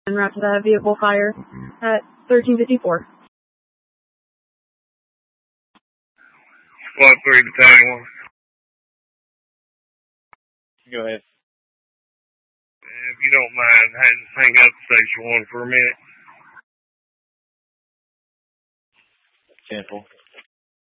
en route to that vehicle fire at 1354. Squad 3 Battalion 1. Go ahead. If you don't mind, hang up Station 1 for a minute. Simple.